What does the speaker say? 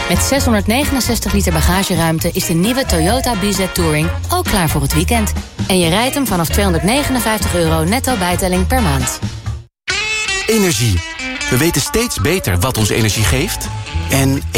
Met 669 liter bagageruimte is de nieuwe Toyota BZ Touring ook klaar voor het weekend. En je rijdt hem vanaf €259 netto bijtelling per maand. Energie. We weten steeds beter wat ons energie geeft en